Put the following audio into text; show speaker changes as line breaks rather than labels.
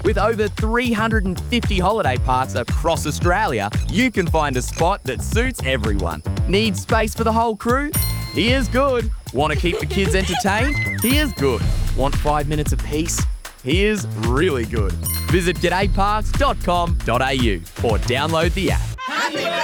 With over 350 holiday parks across Australia, you can find a spot that suits everyone. Need space for the whole crew? Here's good. Want to keep the kids entertained? Here's good. Want 5 minutes of peace? Here's really good. Visit gaddayparks.com.au or download the app.
Happy